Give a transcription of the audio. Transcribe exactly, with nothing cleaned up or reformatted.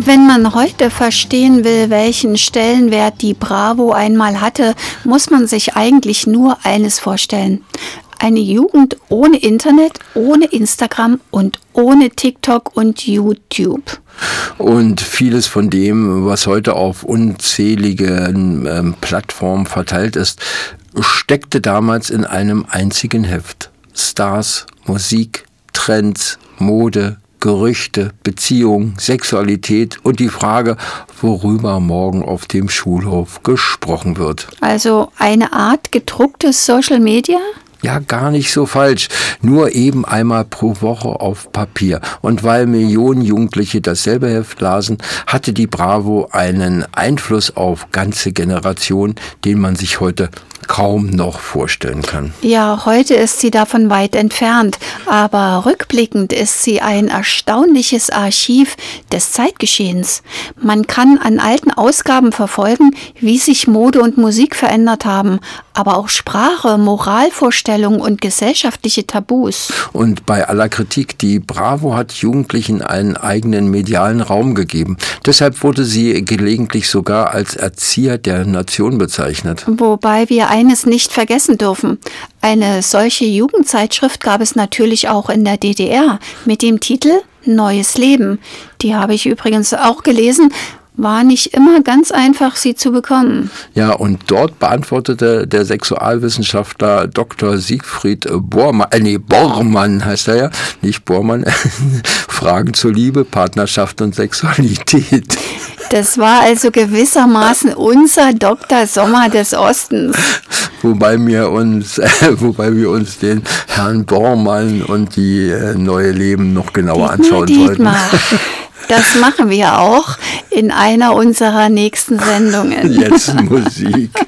Wenn man heute verstehen will, welchen Stellenwert die Bravo einmal hatte, muss man sich eigentlich nur eines vorstellen. Eine Jugend ohne Internet, ohne Instagram und ohne TikTok und YouTube. Und vieles von dem, was heute auf unzähligen ähm, Plattformen verteilt ist, steckte damals in einem einzigen Heft. Stars, Musik, Trends, Mode, Gerüchte, Beziehung, Sexualität und die Frage, worüber morgen auf dem Schulhof gesprochen wird. Also eine Art gedrucktes Social Media? Ja, gar nicht so falsch. Nur eben einmal pro Woche auf Papier. Und weil Millionen Jugendliche dasselbe Heft lasen, hatte die Bravo einen Einfluss auf ganze Generationen, den man sich heute kaum noch vorstellen kann. Ja, heute ist sie davon weit entfernt, aber rückblickend ist sie ein erstaunliches Archiv des Zeitgeschehens. Man kann an alten Ausgaben verfolgen, wie sich Mode und Musik verändert haben, aber auch Sprache, Moralvorstellungen und gesellschaftliche Tabus. Und bei aller Kritik, die Bravo hat Jugendlichen einen eigenen medialen Raum gegeben. Deshalb wurde sie gelegentlich sogar als Erzieher der Nation bezeichnet. Wobei wir eines nicht vergessen dürfen. Eine solche Jugendzeitschrift gab es natürlich auch in der D D R mit dem Titel Neues Leben. Die habe ich übrigens auch gelesen. War nicht immer ganz einfach, sie zu bekommen. Ja, und dort beantwortete der Sexualwissenschaftler Doktor Siegfried Bormann, äh, nee, Bormann heißt er ja, nicht Bormann, Fragen zur Liebe, Partnerschaft und Sexualität. Das war also gewissermaßen unser Doktor Sommer des Ostens. Wobei wir uns, äh, wobei wir uns den Herrn Bormann und die äh, neue Leben noch genauer Dietmar, anschauen Dietmar. sollten. Das machen wir auch in einer unserer nächsten Sendungen. Jetzt Musik.